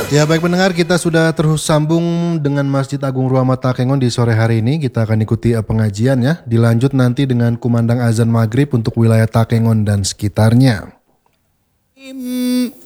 Ya baik pendengar, kita sudah tersambung dengan Masjid Agung Ruama Takengon di sore hari ini. Kita akan ikuti pengajian ya. Dilanjut nanti dengan kumandang azan maghrib untuk wilayah Takengon dan sekitarnya.